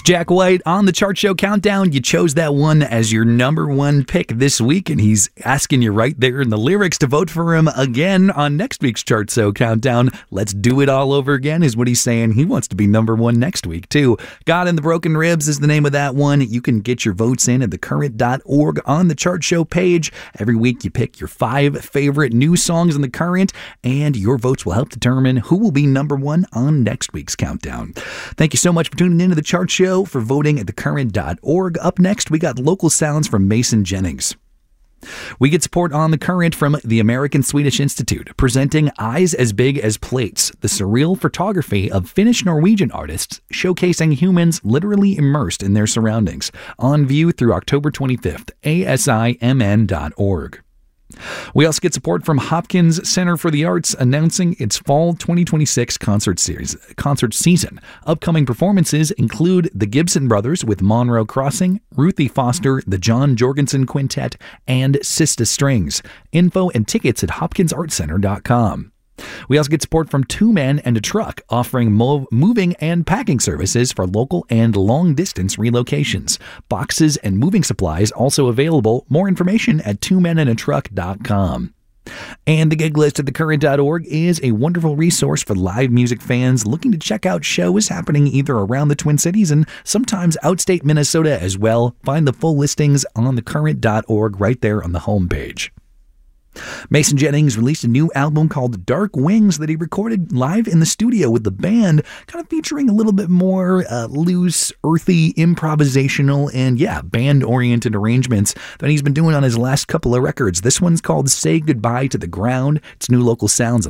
Jack White on the Chart Show Countdown. You chose that one as your number one pick this week, and he's asking you right there in the lyrics to vote for him again on next week's Chart Show Countdown. Let's do it all over again is what he's saying. He wants to be number one next week, too. God and the Broken Ribs is the name of that one. You can get your votes in at thecurrent.org on the Chart Show page. Every week you pick your 5 favorite new songs in The Current, and your votes will help determine who will be number one on next week's countdown. Thank you so much for tuning in to the Chart Show, for voting at thecurrent.org. Up next, we got local sounds from Mason Jennings. We get support on The Current from the American Swedish Institute, presenting Eyes as Big as Plates, the surreal photography of Finnish-Norwegian artists showcasing humans literally immersed in their surroundings. On view through October 25th, asimn.org. We also get support from Hopkins Center for the Arts, announcing its fall 2026 concert season. Upcoming performances include the Gibson Brothers with Monroe Crossing, Ruthie Foster, the John Jorgensen Quintet, and Sista Strings. Info and tickets at hopkinsartcenter.com. We also get support from Two Men and a Truck, offering moving and packing services for local and long-distance relocations. Boxes and moving supplies also available. More information at twomenandatruck.com. And the gig list at thecurrent.org is a wonderful resource for live music fans looking to check out shows happening either around the Twin Cities and sometimes outstate Minnesota as well. Find the full listings on thecurrent.org right there on the homepage. Mason Jennings released a new album called Dark Wings that he recorded live in the studio with the band, kind of featuring a little bit more loose, earthy, improvisational, and band-oriented arrangements than he's been doing on his last couple of records. This one's called Say Goodbye to the Ground. It's new local sounds on